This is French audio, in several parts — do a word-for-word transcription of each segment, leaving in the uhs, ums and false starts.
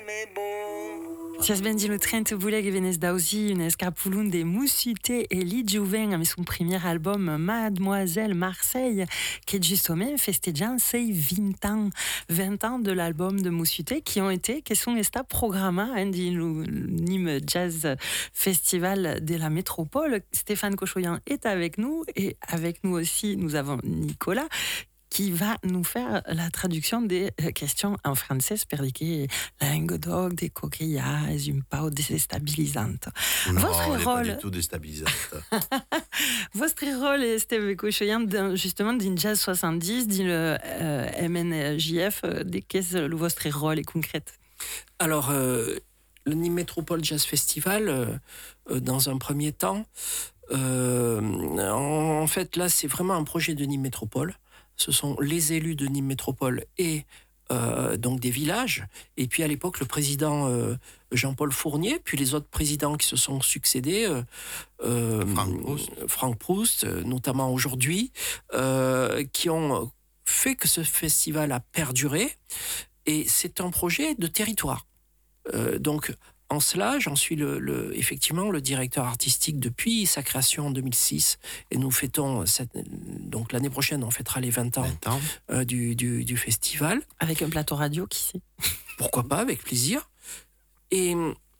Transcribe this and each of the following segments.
Tias ben di lo trenta bouleg e venez daozi un escapulun de Mussuté et Lee Jouven avec son premier album Mademoiselle Marseille qui est justement festejan ses vingt ans. vingt ans de l'album de Mussuté qui ont été, qui sont esta programma hein, di l'Nîmes Jazz Festival de la Métropole. Stéphane Cochoyan est avec nous et avec nous aussi nous avons Nicolas qui va nous faire la traduction des questions en français perché la langue des coquillages, un peu déstabilisante. Non, Votre elle n'est rôle... pas du tout déstabilisante. Votre rôle est Steve Cochoyan, justement, dans Jazz soixante-dix, dans le euh, M N J F. Qu'est-ce que votre rôle est concret? Alors, euh, le Nîmes Métropole Jazz Festival, euh, dans un premier temps, euh, en, en fait, là, c'est vraiment un projet de Nîmes Métropole. Ce sont les élus de Nîmes Métropole et euh, donc des villages. Et puis à l'époque, le président euh, Jean-Paul Fournier, puis les autres présidents qui se sont succédés, euh, euh, Franck Proust, Franck Proust notamment aujourd'hui, euh, qui ont fait que ce festival a perduré. Et c'est un projet de territoire. Euh, donc, en cela, j'en suis le, le, effectivement le directeur artistique depuis sa création en deux mille six. Et nous fêtons, cette, donc l'année prochaine, on fêtera les vingt ans, vingt ans. Euh, du, du, du festival. Avec un plateau radio, qui sait? Pourquoi pas, avec plaisir. Et,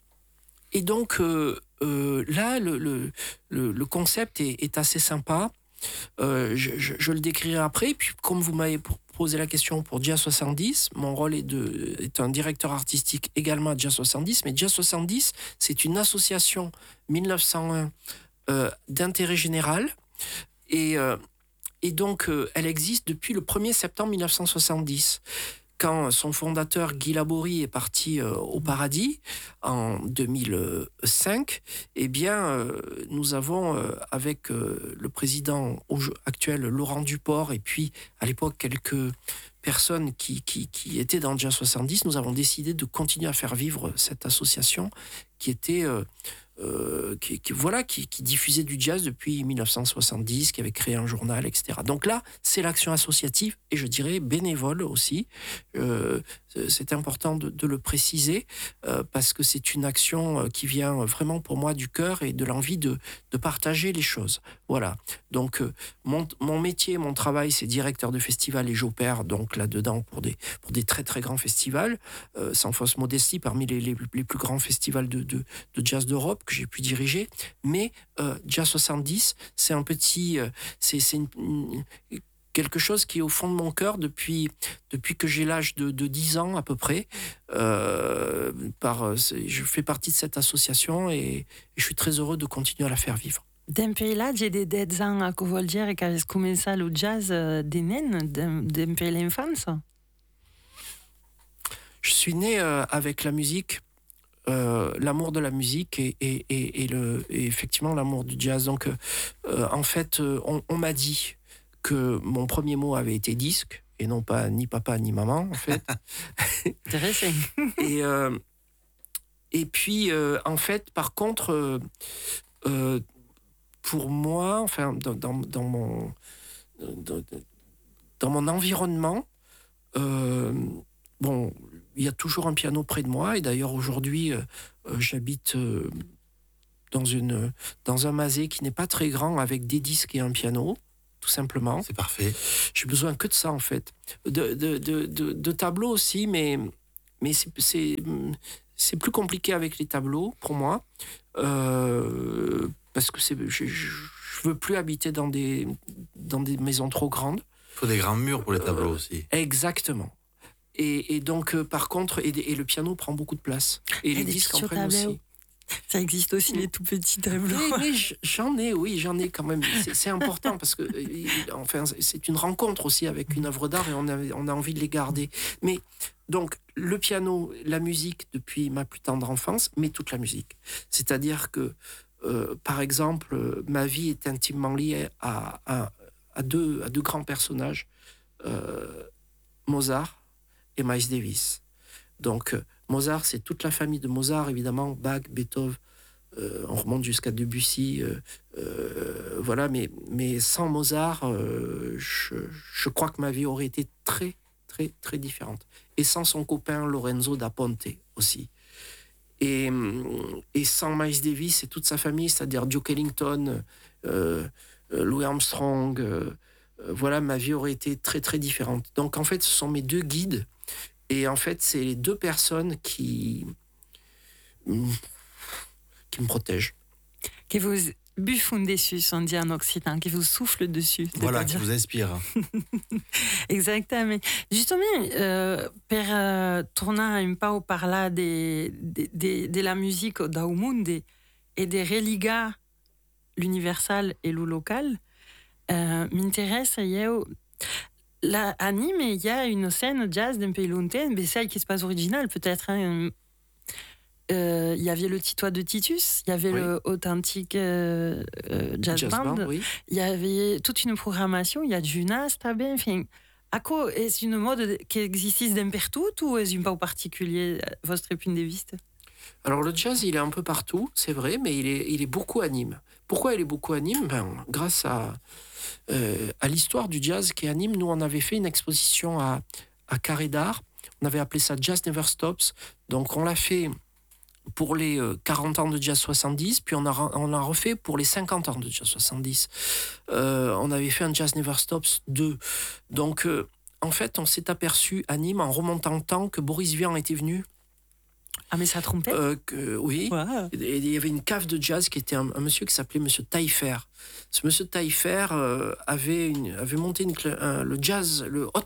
et donc, euh, euh, là, le, le, le, le concept est, est assez sympa. Euh, je, je, je le décrirai après. Puis, comme vous m'avez posé la question pour Jazz soixante-dix, mon rôle est, de, est un directeur artistique également à Jazz soixante-dix. Mais Jazz soixante-dix, c'est une association mille neuf cent un euh, d'intérêt général. Et, euh, et donc, euh, elle existe depuis le premier septembre mille neuf cent soixante-dix. Quand son fondateur Guy Laborie est parti euh, au paradis en deux mille cinq, eh bien, euh, nous avons, euh, avec euh, le président actuel Laurent Duport et puis à l'époque quelques personnes qui, qui, qui étaient dans Jazz soixante-dix, nous avons décidé de continuer à faire vivre cette association qui était... Euh, Euh, qui, qui, voilà, qui, qui diffusait du jazz depuis mille neuf cent soixante-dix, qui avait créé un journal, et cetera. Donc là, c'est l'action associative et je dirais bénévole aussi. Euh, c'est important de, de le préciser euh, parce que c'est une action qui vient vraiment pour moi du cœur et de l'envie de, de partager les choses. Voilà. Donc euh, mon, mon métier, mon travail, c'est directeur de festival et j'opère donc là-dedans pour des, pour des très très grands festivals, euh, sans fausse modestie, parmi les, les, les plus grands festivals de, de, de jazz d'Europe que j'ai pu diriger, mais euh, Jazz soixante-dix, c'est un petit, euh, c'est, c'est une, une, quelque chose qui est au fond de mon cœur depuis, depuis que j'ai l'âge de, de dix ans à peu près. Euh, par, je fais partie de cette association et, et je suis très heureux de continuer à la faire vivre. D'un pays là, j'ai des dix ans à que vol dire que j'ai commencé le jazz des nains, d'un pays l'enfance. Je suis né euh, avec la musique. Euh, l'amour de la musique et, et, et, et, le, et effectivement l'amour du jazz. Donc, euh, en fait, on, on m'a dit que mon premier mot avait été disque et non pas ni papa ni maman, en fait. Intéressant. et, euh, et puis, euh, en fait, par contre, euh, euh, pour moi, enfin, dans, dans, dans, mon, dans, dans mon environnement, euh, bon, il y a toujours un piano près de moi et d'ailleurs aujourd'hui euh, euh, j'habite euh, dans, une, dans un masé qui n'est pas très grand avec des disques et un piano, tout simplement. C'est parfait. J'ai besoin que de ça en fait. De, de, de, de, de tableaux aussi, mais, mais c'est, c'est, c'est plus compliqué avec les tableaux pour moi euh, parce que c'est, je ne veux plus habiter dans des, dans des maisons trop grandes. Il faut des grands murs pour les tableaux euh, aussi. Exactement. Et, et donc, euh, par contre, et, et le piano prend beaucoup de place. Et, et les disques en prennent aussi. Ça existe aussi, les tout petits tableaux. Mais, mais j'en ai, oui, j'en ai quand même. C'est, c'est important parce que, euh, enfin, c'est une rencontre aussi avec une œuvre d'art et on a, on a envie de les garder. Mais donc, le piano, la musique depuis ma plus tendre enfance, mais toute la musique. C'est-à-dire que, euh, par exemple, ma vie est intimement liée à, à, à, deux, à deux grands personnages, euh, Mozart et Miles Davis. Donc, euh, Mozart, c'est toute la famille de Mozart, évidemment, Bach, Beethoven, euh, on remonte jusqu'à Debussy, euh, euh, voilà, mais, mais sans Mozart, euh, je, je crois que ma vie aurait été très, très, très différente. Et sans son copain Lorenzo da Ponte, aussi. Et, et sans Miles Davis et toute sa famille, c'est-à-dire Duke Ellington, euh, euh, Louis Armstrong, euh, euh, voilà, ma vie aurait été très très différente. Donc en fait, ce sont mes deux guides. Et en fait, c'est les deux personnes qui, qui me protègent. Qui vous buffent dessus, on dit en occitan, qui vous souffle dessus. Voilà, qui vous inspire. Exactement. Justement, euh, per uh, tornar un peu par là de, de, de, de la musique au monde et de religar l'universal et le local, euh, m'intéresse, io, là, à Nîmes, il y a une scène jazz d'un pays lointain, mais celle qui se passe originale peut-être. Hein. Euh, il y avait le Titois de Titus, il y avait oui. le authentique euh, euh, jazz, jazz band, band oui. Il y avait toute une programmation, il y a du Nastabé, enfin, à quoi est-ce une mode qui existe d'un partout ou est-ce une pas particulier votre punto de vista? Alors le jazz, il est un peu partout, c'est vrai, mais il est, il est beaucoup à Nîmes. Pourquoi il est beaucoup à Nîmes? Ben, grâce à, euh, à l'histoire du jazz qui est à Nîmes, nous on avait fait une exposition à, à Carré d'Art, on avait appelé ça Jazz Never Stops, donc on l'a fait pour les quarante ans de Jazz soixante-dix, puis on a, on a refait pour les cinquante ans de Jazz soixante-dix. Euh, on avait fait un Jazz Never Stops deux. Donc, euh, en fait, on s'est aperçu à Nîmes, en remontant le temps, que Boris Vian était venu. Ah, mais ça trompait euh, que, Oui. Wow. Et il y avait une cave de jazz qui était un, un monsieur qui s'appelait Monsieur Taillefer. Ce Monsieur Taillefer euh, avait, une, avait monté une, un, le jazz, le hot...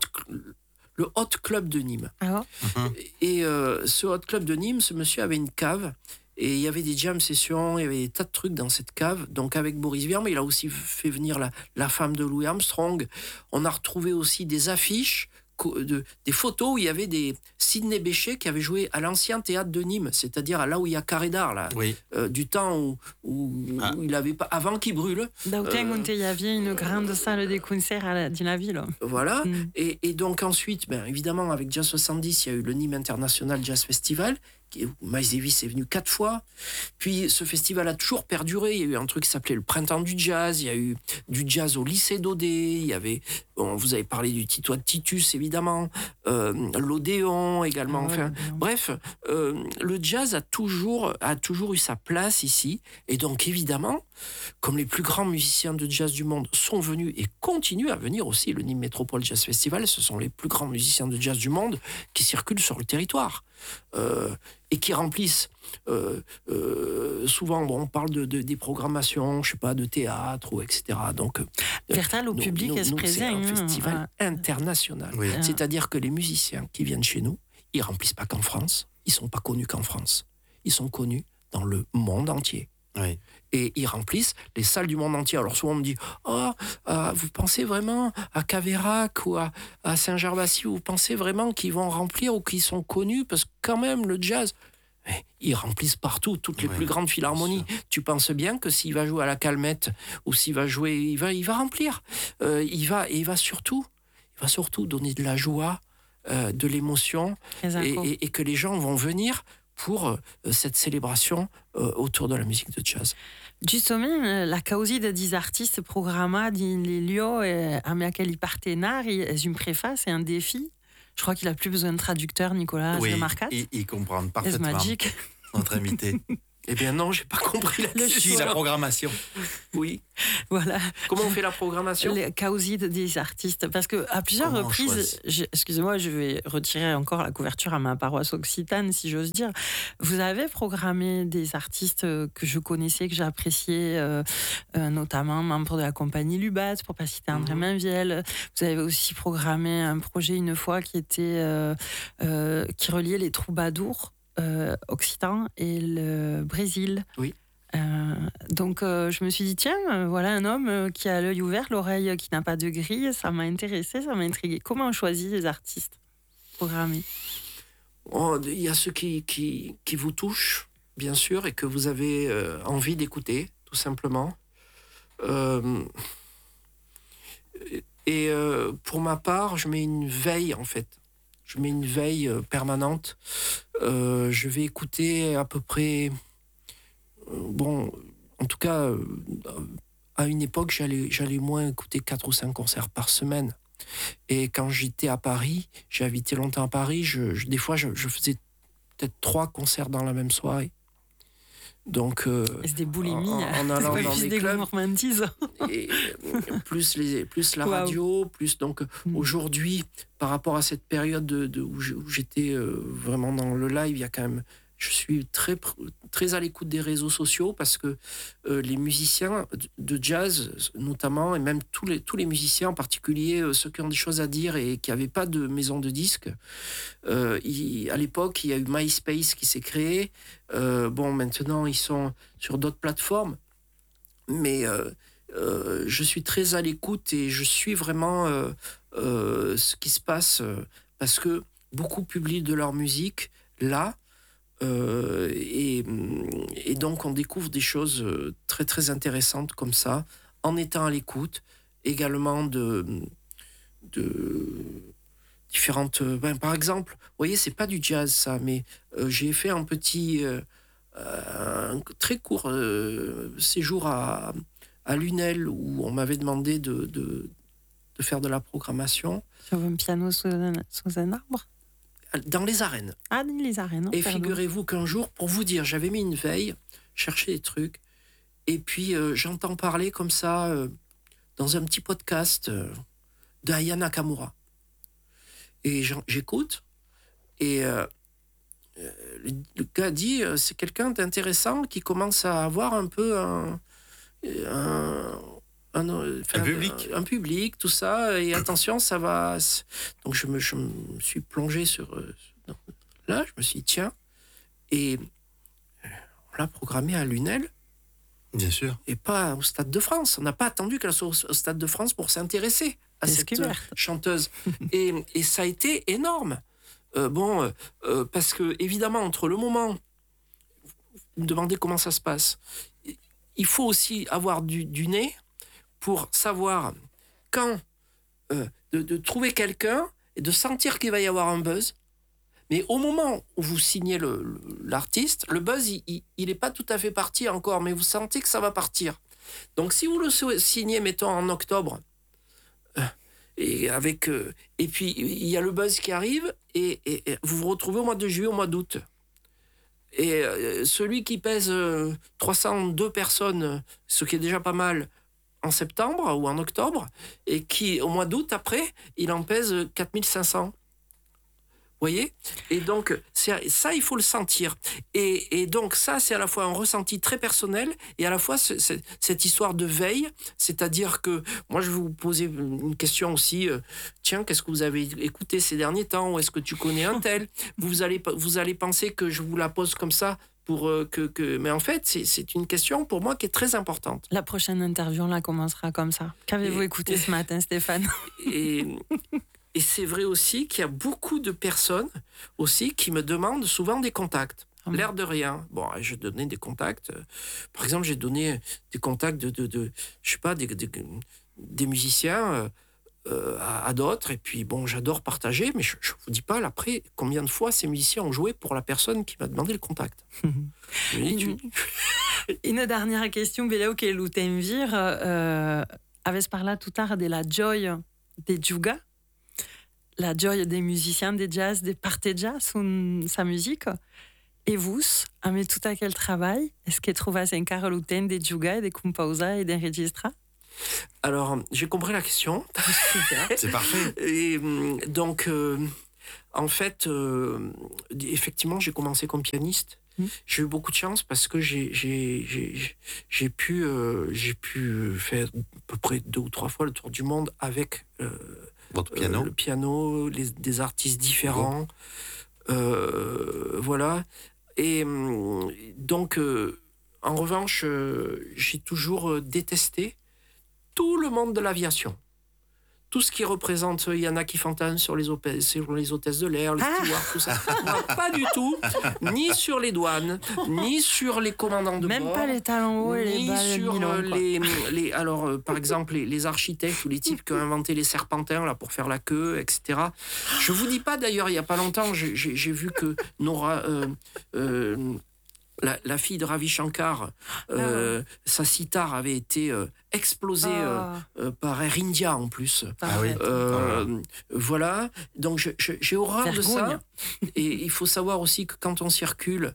le Hot Club de Nîmes. Ah. Uh-huh. Et euh, ce Hot Club de Nîmes, ce monsieur avait une cave et il y avait des jam sessions, il y avait des tas de trucs dans cette cave. Donc avec Boris Vian, mais il a aussi fait venir la, la femme de Louis Armstrong. On a retrouvé aussi des affiches, de, des photos où il y avait des Sidney Bechet qui avait joué à l'ancien théâtre de Nîmes, c'est-à-dire là où il y a Carré d'Art, là, oui. euh, du temps où, où, ah. où il avait pas, avant qu'il brûle. Donc euh, il y avait une grande salle de concert à la, dans la ville. Voilà. Mm. Et, et donc ensuite, ben, évidemment, avec Jazz soixante-dix, il y a eu le Nîmes International Jazz Festival. Miles Davis est venu quatre fois. Puis ce festival a toujours perduré. Il y a eu un truc qui s'appelait le Printemps du Jazz. Il y a eu du jazz au lycée d'Odé. Il y avait, bon, vous avez parlé du Titois de Titus, évidemment. Euh, L'Odéon également. Ah ouais, enfin, bref, euh, le jazz a toujours, a toujours eu sa place ici. Et donc, évidemment, comme les plus grands musiciens de jazz du monde sont venus et continuent à venir aussi, le Nîmes Métropole Jazz Festival, ce sont les plus grands musiciens de jazz du monde qui circulent sur le territoire. Euh, et qui remplissent euh, euh, souvent, bon, on parle de, de, des programmations, je sais pas, de théâtre, ou et cetera. Donc, Vertal, au nous, public, nous, nous, c'est un festival ah. international. Oui. Ah. C'est-à-dire que les musiciens qui viennent chez nous, ils remplissent pas qu'en France, ils sont pas connus qu'en France. Ils sont connus dans le monde entier. Oui. Et ils remplissent les salles du monde entier. Alors souvent on me dit oh, euh, vous pensez vraiment à Caveyrac ou à, à Saint-Gervasi, vous pensez vraiment qu'ils vont remplir ou qu'ils sont connus? Parce que quand même le jazz, ils remplissent partout, toutes les oui, plus grandes philharmonies. Tu penses bien que s'il va jouer à la Calmette ou s'il va jouer, il va, il va remplir. Euh, il va, et il va surtout, il va surtout donner de la joie, euh, de l'émotion, et, et, et que les gens vont venir pour euh, cette célébration euh, autour de la musique de jazz. Justement, la causa des artistes programmés dans les lieux avec lesquels ils partenaires, est une préface et un défi. Je crois qu'il n'a plus besoin de traducteur, Nicolas oui, Marcat. il, il comprend parfaitement notre invité. Eh bien non, j'ai pas compris la question. La programmation. Oui. Voilà. Comment on fait la programmation? Les causes des artistes. Parce que à plusieurs Comment reprises, je, excusez-moi, je vais retirer encore la couverture à ma paroisse occitane, si j'ose dire. Vous avez programmé des artistes que je connaissais, que j'appréciais, euh, euh, notamment membres de la compagnie Lubat, pour pas citer André mm-hmm. Mainviel. Vous avez aussi programmé un projet une fois qui était euh, euh, qui reliait les troubadours. Euh, Occitan et le Brésil. Oui. Euh, donc euh, je me suis dit tiens, euh, voilà un homme euh, qui a l'œil ouvert, l'oreille qui n'a pas de grille. Ça m'a intéressé, ça m'a intrigué. Comment on choisit les artistes programmés? Oh, il y a ceux qui, qui, qui vous touchent, bien sûr, et que vous avez euh, envie d'écouter, tout simplement. Euh, et euh, pour ma part, je mets une veille en fait. Je mets une veille euh, permanente. Euh, je vais écouter à peu près... Euh, bon, en tout cas, euh, à une époque, j'allais, j'allais moins écouter quatre ou cinq concerts par semaine. Et quand j'étais à Paris, j'ai habité longtemps à Paris, je, je, des fois, je, je faisais peut-être trois concerts dans la même soirée. Donc, euh, c'est des boulimies, en, en allant dans des, des clubs, et, plus, les, plus la wow. radio, plus donc mm. aujourd'hui, par rapport à cette période de, de, où j'étais euh, vraiment dans le live, il y a quand même, je suis très, très à l'écoute des réseaux sociaux parce que euh, les musiciens de jazz, notamment, et même tous les, tous les musiciens, en particulier euh, ceux qui ont des choses à dire et qui n'avaient pas de maison de disques, euh, il, à l'époque, il y a eu MySpace qui s'est créé. Euh, bon, maintenant, ils sont sur d'autres plateformes, mais euh, euh, je suis très à l'écoute et je suis vraiment euh, euh, ce qui se passe euh, parce que beaucoup publient de leur musique là. Euh, et, et donc on découvre des choses très très intéressantes comme ça en étant à l'écoute également de, de différentes ben, par exemple vous voyez c'est pas du jazz ça mais euh, j'ai fait un petit euh, un très court euh, séjour à, à Lunel où on m'avait demandé de, de, de faire de la programmation sur un piano sous un, sous un arbre. Dans les arènes. Ah, dans les arènes. Et figurez-vous qu'un jour, pour vous dire, j'avais mis une veille, cherché des trucs, et puis euh, j'entends parler comme ça, euh, dans un petit podcast, euh, d'Aya Nakamura. Et j'écoute, et euh, le, le gars dit, euh, c'est quelqu'un d'intéressant qui commence à avoir un peu un... un Un, un public. Un, un public, tout ça, et attention, ça va... Donc je me, je me suis plongé sur... Là, je me suis dit, tiens, et on l'a programmé à Lunel. Bien sûr. Et pas au Stade de France. On n'a pas attendu qu'elle soit au Stade de France pour s'intéresser à cette chanteuse. et, et ça a été énorme. Euh, bon, euh, parce que, évidemment, entre le moment... Vous me demandez comment ça se passe. Il faut aussi avoir du, du nez pour savoir quand euh, de, de trouver quelqu'un et de sentir qu'il va y avoir un buzz. Mais au moment où vous signez le, le, l'artiste, le buzz, il n'est pas tout à fait parti encore, mais vous sentez que ça va partir. Donc si vous le signez, mettons, en octobre, euh, et, avec, euh, et puis il y a le buzz qui arrive, et, et, et vous vous retrouvez au mois de juillet, au mois d'août. Et euh, celui qui pèse euh, trois cent deux personnes, ce qui est déjà pas mal, en septembre ou en octobre, et qui, au mois d'août, après, il en pèse quatre mille cinq cents. Vous voyez ? Et donc, c'est, ça, il faut le sentir. Et, et donc, ça, c'est à la fois un ressenti très personnel et à la fois c'est, c'est, cette histoire de veille, c'est-à-dire que, moi, je vais vous poser une question aussi. Euh, tiens, qu'est-ce que vous avez écouté ces derniers temps ? Ou est-ce que tu connais un tel ? vous, allez, vous allez penser que je vous la pose comme ça pour euh, que, que... Mais en fait, c'est, c'est une question, pour moi, qui est très importante. La prochaine interview, on la commencera comme ça. Qu'avez-vous et, écouté ce matin, Stéphane ? Et... Et c'est vrai aussi qu'il y a beaucoup de personnes aussi qui me demandent souvent des contacts. Mmh. L'air de rien. Bon, j'ai donné des contacts. Par exemple, j'ai donné des contacts de, de, de je sais pas, des, des, des musiciens euh, à, à d'autres. Et puis, bon, j'adore partager, mais je ne vous dis pas, après, combien de fois ces musiciens ont joué pour la personne qui m'a demandé le contact. Une, tu... Une dernière question, Beleu, che lu t'envir. Euh, Avesse parlé tout à l'heure de la joy des Juga. La joie des musiciens de jazz, des parteja sur sa musique. Et vous, avec tout à quel travail, est-ce que trouvez encara le temps de jouer, de composer et d'enregistrer ? Alors, j'ai compris la question. C'est parfait. Et donc, euh, en fait, euh, effectivement, j'ai commencé comme pianiste. Mmh. J'ai eu beaucoup de chance parce que j'ai, j'ai, j'ai, j'ai, pu, euh, j'ai pu faire à peu près deux ou trois fois le tour du monde avec... Euh, Votre piano. Euh, le piano, les, des artistes différents. Euh, voilà. Et donc, euh, en revanche, euh, j'ai toujours détesté tout le monde de l'aviation. Tout ce qui représente Yana Kifantan sur les, opé- sur les hôtesses de l'air, les stewards, ah tout ça. Moi, pas du tout. Ni sur les douanes, ni sur les commandants de Même bord. Même pas les talons hauts et les balles sur Milan, les, les, alors, euh, par exemple, les, les architectes ou les types qui ont inventé les serpentins là, pour faire la queue, et cetera. Je vous dis pas, d'ailleurs, il y a pas longtemps, j'ai, j'ai, j'ai vu que Nora... Euh, euh, la, la fille de Ravi Shankar, euh, ah. sa sitar avait été euh, explosée ah. euh, euh, par Air India en plus. Ah oui. Euh, oh voilà. Donc je, je, j'ai horreur Vergogne. de ça. Et il faut savoir aussi que quand on circule,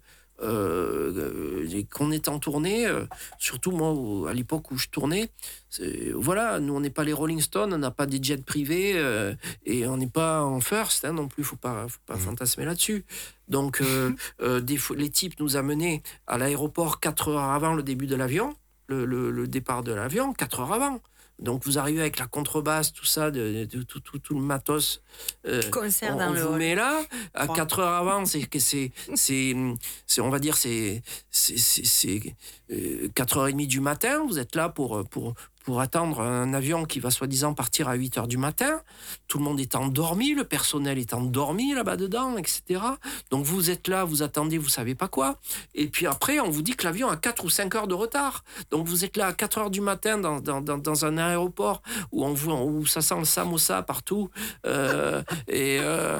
Euh, et qu'on est en tournée, euh, surtout moi à l'époque où je tournais, voilà, nous on n'est pas les Rolling Stones, on n'a pas des jets privés euh, et on n'est pas en first hein, non plus, faut pas, faut pas mmh. fantasmer là-dessus. Donc euh, euh, des, les types nous amenaient à l'aéroport quatre heures avant le début de l'avion, le, le, le départ de l'avion, quatre heures avant. Donc vous arrivez avec la contrebasse, tout ça, de, de, de tout, tout, tout le matos. Euh, Concert on dans on le vous hall. met là, à quatre heures avant, c'est que c'est, c'est, c'est, on va dire, c'est, c'est, c'est, c'est euh, quatre heures trente du matin. Vous êtes là pour, pour, pour attendre un avion qui va soi-disant partir à huit heures du matin. Tout le monde est endormi, le personnel est endormi là-bas dedans, et cetera. Donc vous êtes là, vous attendez, vous savez pas quoi. Et puis après, on vous dit que l'avion a quatre ou cinq heures de retard. Donc vous êtes là à quatre heures du matin dans, dans, dans, dans un aéroport où, on vous, où ça sent le samosa partout. Euh, et euh,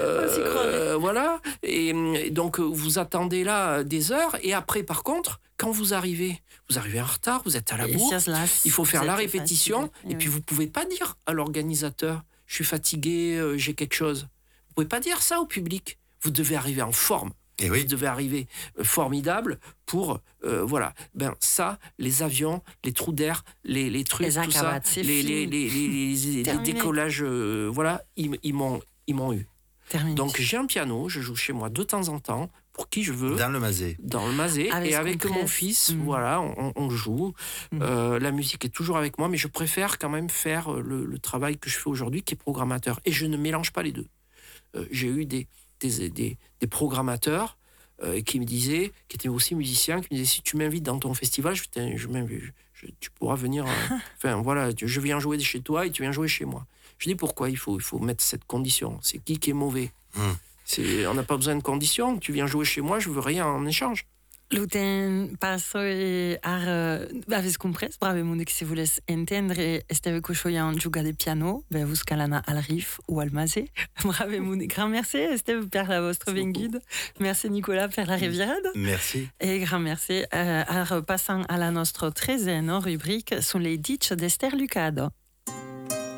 euh, voilà. Et, et donc vous attendez là des heures. Et après, par contre, quand vous arrivez, vous arrivez en retard, vous êtes à la bourre, il faut faire la répétition, fatigué. Et oui. puis vous ne pouvez pas dire à l'organisateur « je suis fatigué, euh, j'ai quelque chose ». Vous ne pouvez pas dire ça au public. Vous devez arriver en forme. Et oui. Vous devez arriver euh, formidable pour, euh, voilà, ben ça, les avions, les trous d'air, les, les trucs, les tout ça, les, les, les, les, les, les décollages, euh, voilà, ils, ils, m'ont, ils m'ont eu. Terminé. Donc j'ai un piano, je joue chez moi de temps en temps, pour qui je veux. Dans le Mazet. Dans le Mazet. Avec et avec mon fils, mmh. voilà, on, on joue. Mmh. Euh, la musique est toujours avec moi, mais je préfère quand même faire le, le travail que je fais aujourd'hui, qui est programmateur. Et je ne mélange pas les deux. Euh, j'ai eu des, des, des, des programmateurs euh, qui me disaient, qui étaient aussi musiciens, qui me disaient, si tu m'invites dans ton festival, je, je, je, je, tu pourras venir... Euh, enfin, voilà, je viens jouer chez toi et tu viens jouer chez moi. Je dis, pourquoi il faut, il faut mettre cette condition? C'est qui qui est mauvais? mmh. C'est, on n'a pas besoin de conditions. Tu viens jouer chez moi, je veux rien en échange. Luten passoi ar aveți compres, brave munde que si voulez entendre esteve cochoia en juga de piano, ve vus calana al Rif ou al Mazet. Brave munde, grand merci esteve per la vostre vengude. Merci Nicolas per la revirade. Merci. Et grand merci. Euh, ar passant à la nostra treizième rubrique sont les ditch d'Esther Lucado.